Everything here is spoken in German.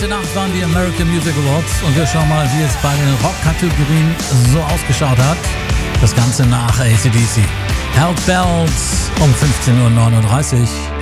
Nacht waren die American Music Awards und wir schauen mal, wie es bei den Rock-Kategorien so ausgeschaut hat. Das Ganze nach AC/DC. Help Bells um 15:39 Uhr.